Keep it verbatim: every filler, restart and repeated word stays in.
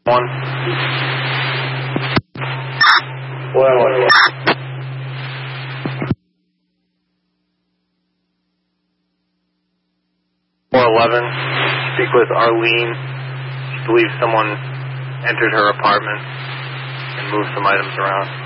One. Well, well, four eleven. Speak with Arlene. She believes someone entered her apartment and moved some items around.